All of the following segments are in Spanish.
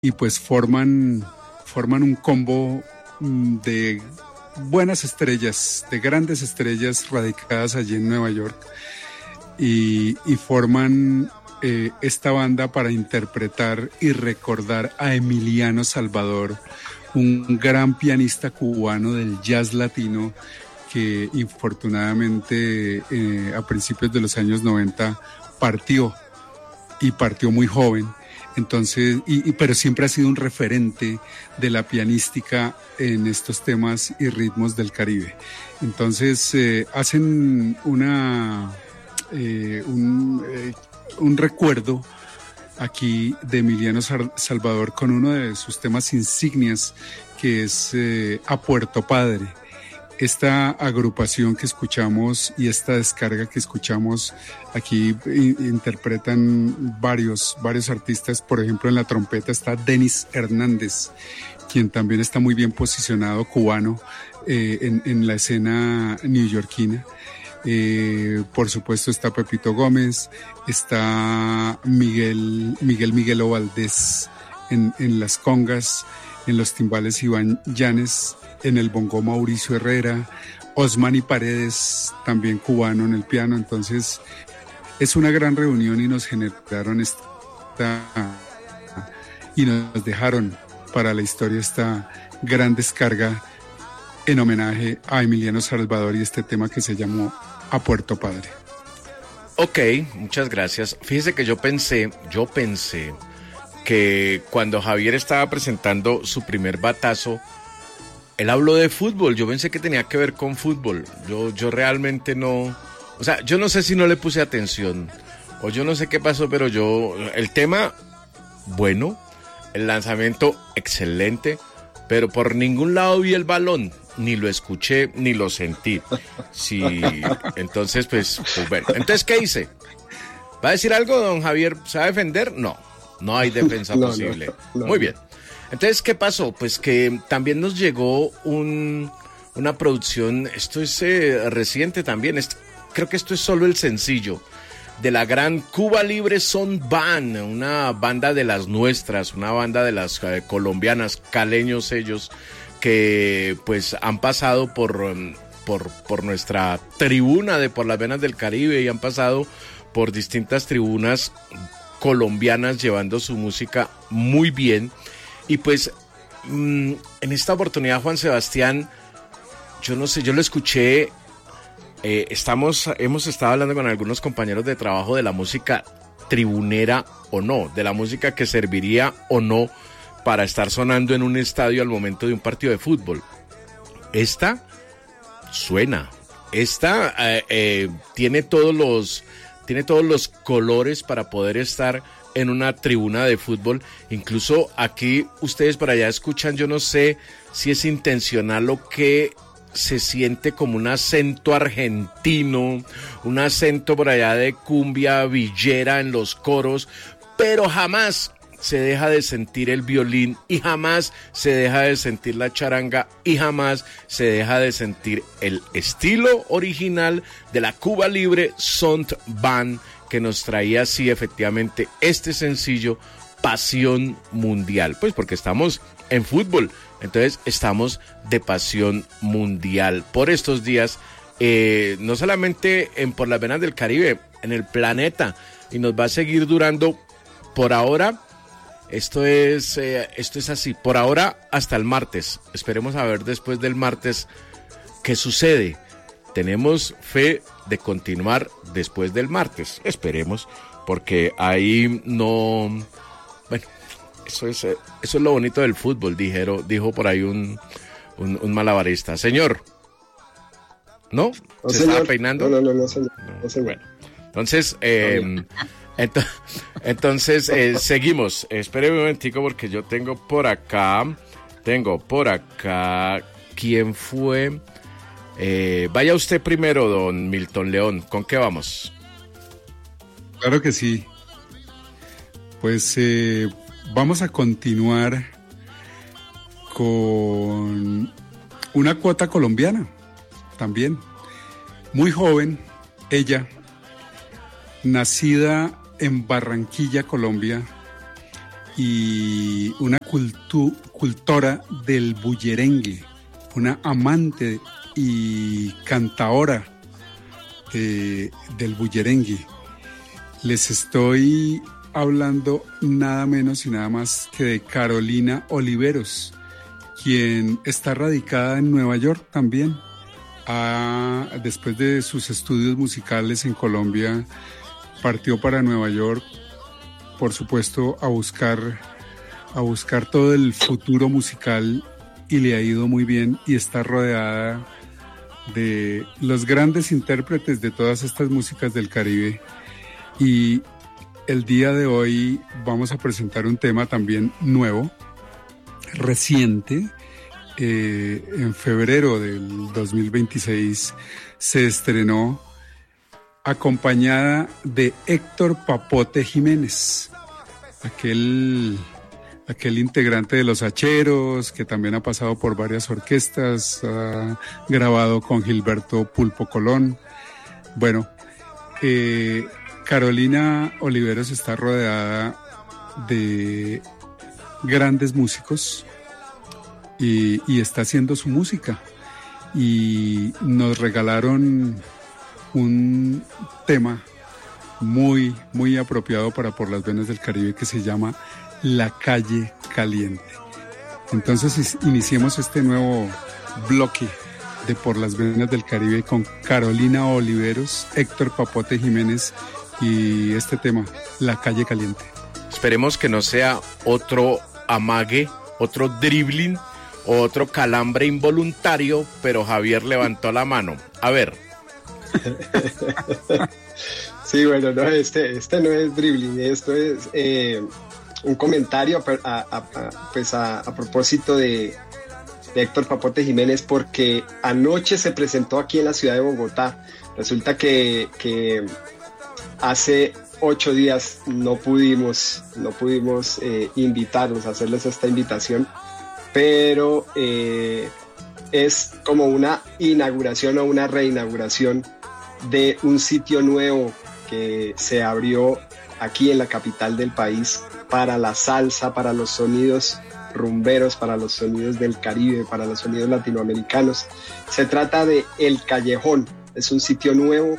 y pues forman un combo de buenas estrellas, de grandes estrellas radicadas allí en Nueva York y forman esta banda para interpretar y recordar a Emiliano Salvador, un gran pianista cubano del jazz latino que infortunadamente a principios de los años 90 partió muy joven. Entonces, pero siempre ha sido un referente de la pianística en estos temas y ritmos del Caribe. Entonces, hacen un recuerdo aquí de Emiliano Salvador con uno de sus temas insignias, que es A Puerto Padre. Esta agrupación que escuchamos y esta descarga que escuchamos aquí interpretan varios artistas. Por ejemplo, en la trompeta está Denis Hernández, quien también está muy bien posicionado, cubano, en la escena neoyorquina. Por supuesto está Pepito Gómez, está Miguel Valdés en las congas, en los timbales Iván Llanes, en el bongo Mauricio Herrera, Osmani Paredes, también cubano en el piano. Entonces es una gran reunión y nos generaron y nos dejaron para la historia esta gran descarga en homenaje a Emiliano Salvador y este tema que se llamó A Puerto Padre. Ok, muchas gracias. Fíjese que yo pensé que cuando Javier estaba presentando su primer batazo, él habló de fútbol. Yo pensé que tenía que ver con fútbol. Yo realmente no... O sea, yo no sé si no le puse atención o yo no sé qué pasó, pero el tema, bueno, el lanzamiento, excelente, pero por ningún lado vi el balón, ni lo escuché, ni lo sentí. Sí, entonces, pues bueno. Entonces, ¿qué hice? ¿Va a decir algo, don Javier? ¿Se va a defender? No hay defensa posible. No. Muy bien. Entonces, ¿qué pasó? Pues que también nos llegó una producción, esto es reciente también, creo que esto es solo el sencillo, de la gran Cuba Libre Son Band, una banda de las nuestras, una banda de las colombianas, caleños ellos, que pues han pasado por nuestra tribuna de Por las Venas del Caribe y han pasado por distintas tribunas colombianas llevando su música muy bien. Y pues en esta oportunidad, Juan Sebastián, yo no sé, yo lo escuché, hemos estado hablando con algunos compañeros de trabajo de la música tribunera o no, de la música que serviría o no para estar sonando en un estadio al momento de un partido de fútbol. Esta suena, esta tiene todos los colores para poder estar en una tribuna de fútbol. Incluso aquí ustedes por allá escuchan, yo no sé si es intencional o que se siente como un acento argentino, un acento por allá de cumbia villera en los coros, pero jamás se deja de sentir el violín y jamás se deja de sentir la charanga y jamás se deja de sentir el estilo original de la Cuba Libre Sound Band, que nos traía así efectivamente este sencillo, Pasión Mundial. Pues porque estamos en fútbol, entonces estamos de pasión mundial por estos días, no solamente en Por las Venas del Caribe, en el planeta, y nos va a seguir durando por ahora. Esto es así, por ahora hasta el martes. Esperemos a ver después del martes qué sucede. Tenemos fe de continuar después del martes, esperemos, porque ahí no... Bueno, eso es lo bonito del fútbol, dijo por ahí un malabarista. Señor, ¿no? No, ¿Se señor. estaba peinando? No, señor. No, señor. Bueno, entonces seguimos. Espere un momentico porque yo tengo por acá, ¿quién fue? Vaya usted primero, don Milton León, ¿con qué vamos? Claro que sí. Pues vamos a continuar con una cuota colombiana también. Muy joven, ella, nacida en Barranquilla, Colombia, y una cultora del bullerengue, una amante y cantaora del bullerengue. Les estoy hablando nada menos y nada más que de Carolina Oliveros, quien está radicada en Nueva York también. Después de sus estudios musicales en Colombia, partió para Nueva York, por supuesto, a buscar todo el futuro musical, y le ha ido muy bien y está rodeada de los grandes intérpretes de todas estas músicas del Caribe. Y el día de hoy vamos a presentar un tema también nuevo, reciente. En febrero del 2026 se estrenó, acompañada de Héctor Papote Jiménez, aquel integrante de Los Hacheros, que también ha pasado por varias orquestas, ha grabado con Gilberto Pulpo Colón. Bueno, Carolina Oliveros está rodeada de grandes músicos y está haciendo su música. Y nos regalaron un tema muy, muy apropiado para Por las Venas del Caribe, que se llama La Calle Caliente. Entonces iniciemos este nuevo bloque de Por las Venas del Caribe con Carolina Oliveros, Héctor Papote Jiménez y este tema, La Calle Caliente. Esperemos que no sea otro amague, otro dribbling o otro calambre involuntario, pero Javier levantó la mano. A ver. Sí, bueno, no, este no es dribbling, esto es un comentario a propósito de Héctor Papote Jiménez, porque anoche se presentó aquí en la ciudad de Bogotá. Resulta que hace 8 días no pudimos invitarlos, hacerles esta invitación, pero es como una inauguración o una reinauguración de un sitio nuevo que se abrió aquí en la capital del país para la salsa, para los sonidos rumberos, para los sonidos del Caribe, para los sonidos latinoamericanos. Se trata de El Callejón, es un sitio nuevo,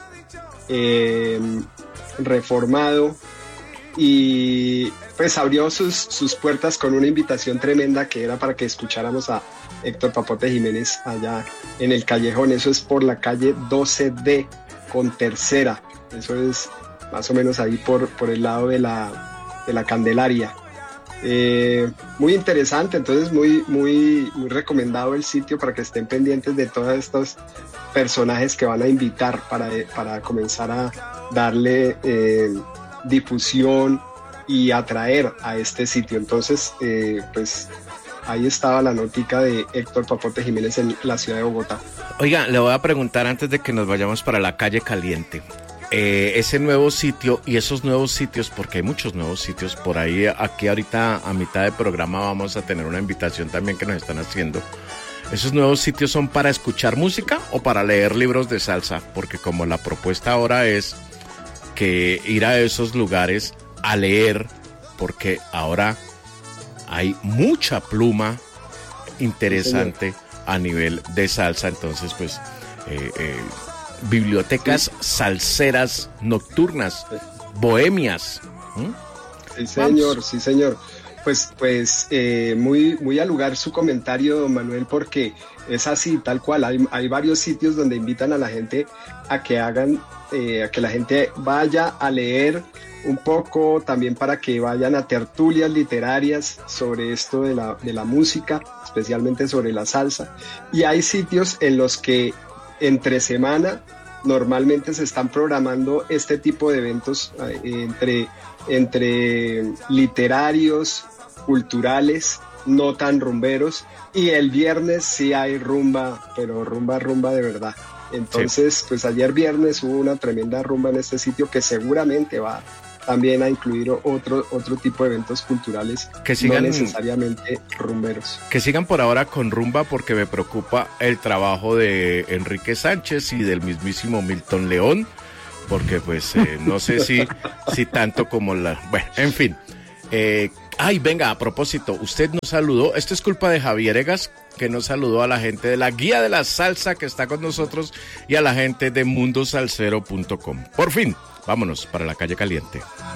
reformado, y pues abrió sus puertas con una invitación tremenda que era para que escucháramos a Héctor Papote Jiménez allá en El Callejón. Eso es por la calle 12D con Tercera, eso es más o menos ahí por el lado de la Candelaria. Muy interesante, entonces muy, muy, muy recomendado el sitio para que estén pendientes de todos estos personajes que van a invitar para comenzar a darle difusión y atraer a este sitio. Entonces, pues ahí estaba la notica de Héctor Papote Jiménez en la ciudad de Bogotá. Oiga, le voy a preguntar antes de que nos vayamos para la Calle Caliente. Ese nuevo sitio y esos nuevos sitios, porque hay muchos nuevos sitios por ahí. Aquí ahorita a mitad de programa vamos a tener una invitación también que nos están haciendo. ¿Esos nuevos sitios son para escuchar música o para leer libros de salsa? Porque como la propuesta ahora es que ir a esos lugares a leer, porque ahora hay mucha pluma interesante a nivel de salsa. Entonces, pues, bibliotecas salseras nocturnas, bohemias. Sí, señor, vamos. Sí, señor. Pues muy, muy al lugar su comentario, don Manuel, porque es así, tal cual. Hay varios sitios donde invitan a la gente a que a que la gente vaya a leer un poco, también para que vayan a tertulias literarias sobre esto de la música, especialmente sobre la salsa. Y hay sitios en los que entre semana normalmente se están programando este tipo de eventos entre literarios, culturales, no tan rumberos, y el viernes sí hay rumba, pero rumba de verdad. Entonces, sí, pues ayer viernes hubo una tremenda rumba en este sitio que seguramente va también a incluir otro tipo de eventos culturales, que sigan, no necesariamente rumberos. Que sigan por ahora con rumba, porque me preocupa el trabajo de Enrique Sánchez y del mismísimo Milton León, porque pues no sé si tanto como bueno, en fin. Ay, venga, a propósito, usted nos saludó, esto es culpa de Javier Egas, que nos saludó a la gente de la Guía de la Salsa que está con nosotros y a la gente de mundosalsero.com. Por fin, vámonos para la calle caliente.